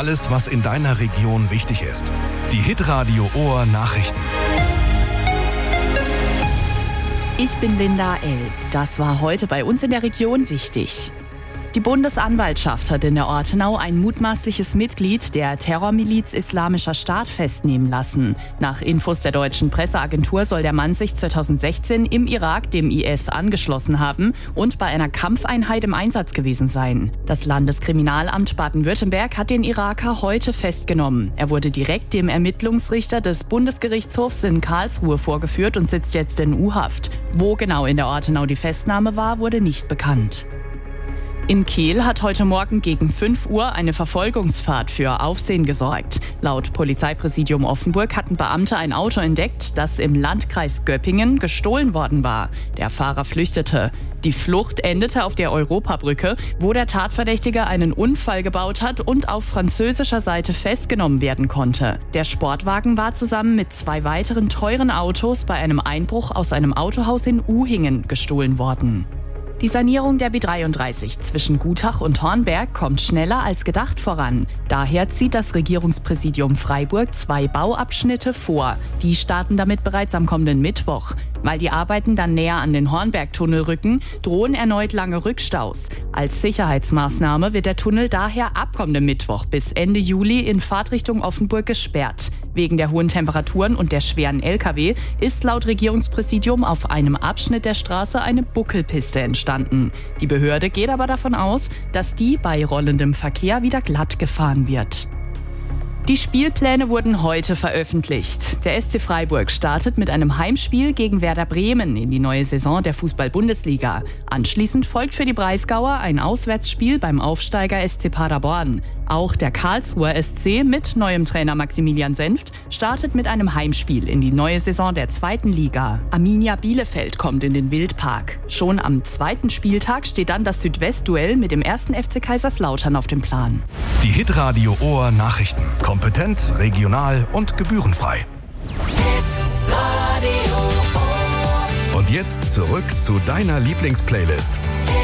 Alles, was in deiner Region wichtig ist. Die Hitradio Ohr Nachrichten. Ich bin Linda L. Das war heute bei uns in der Region wichtig. Die Bundesanwaltschaft hat in der Ortenau ein mutmaßliches Mitglied der Terrormiliz Islamischer Staat festnehmen lassen. Nach Infos der deutschen Presseagentur soll der Mann sich 2016 im Irak dem IS angeschlossen haben und bei einer Kampfeinheit im Einsatz gewesen sein. Das Landeskriminalamt Baden-Württemberg hat den Iraker heute festgenommen. Er wurde direkt dem Ermittlungsrichter des Bundesgerichtshofs in Karlsruhe vorgeführt und sitzt jetzt in U-Haft. Wo genau in der Ortenau die Festnahme war, wurde nicht bekannt. In Kehl hat heute Morgen gegen 5 Uhr eine Verfolgungsfahrt für Aufsehen gesorgt. Laut Polizeipräsidium Offenburg hatten Beamte ein Auto entdeckt, das im Landkreis Göppingen gestohlen worden war. Der Fahrer flüchtete. Die Flucht endete auf der Europabrücke, wo der Tatverdächtige einen Unfall gebaut hat und auf französischer Seite festgenommen werden konnte. Der Sportwagen war zusammen mit 2 weiteren teuren Autos bei einem Einbruch aus einem Autohaus in Uhingen gestohlen worden. Die Sanierung der B33 zwischen Gutach und Hornberg kommt schneller als gedacht voran. Daher zieht das Regierungspräsidium Freiburg 2 Bauabschnitte vor. Die starten damit bereits am kommenden Mittwoch. Weil die Arbeiten dann näher an den Hornbergtunnel rücken, drohen erneut lange Rückstaus. Als Sicherheitsmaßnahme wird der Tunnel daher ab kommendem Mittwoch bis Ende Juli in Fahrtrichtung Offenburg gesperrt. Wegen der hohen Temperaturen und der schweren Lkw ist laut Regierungspräsidium auf einem Abschnitt der Straße eine Buckelpiste entstanden. Die Behörde geht aber davon aus, dass die bei rollendem Verkehr wieder glatt gefahren wird. Die Spielpläne wurden heute veröffentlicht. Der SC Freiburg startet mit einem Heimspiel gegen Werder Bremen in die neue Saison der Fußball-Bundesliga. Anschließend folgt für die Breisgauer ein Auswärtsspiel beim Aufsteiger SC Paderborn. Auch der Karlsruher SC mit neuem Trainer Maximilian Senft startet mit einem Heimspiel in die neue Saison der 2. Liga. Arminia Bielefeld kommt in den Wildpark. Schon am 2. Spieltag steht dann das Südwest-Duell mit dem 1. FC Kaiserslautern auf dem Plan. Die Hitradio Ohr Nachrichten. Kompetent, regional und gebührenfrei. Und jetzt zurück zu deiner Lieblingsplaylist.